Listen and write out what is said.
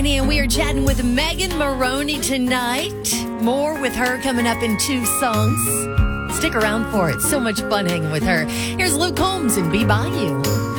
Delaney, and we are chatting with Megan Moroney tonight. More with her coming up in 2 songs. Stick around for it. So much fun hanging with her. Here's Luke Combs and Be By You.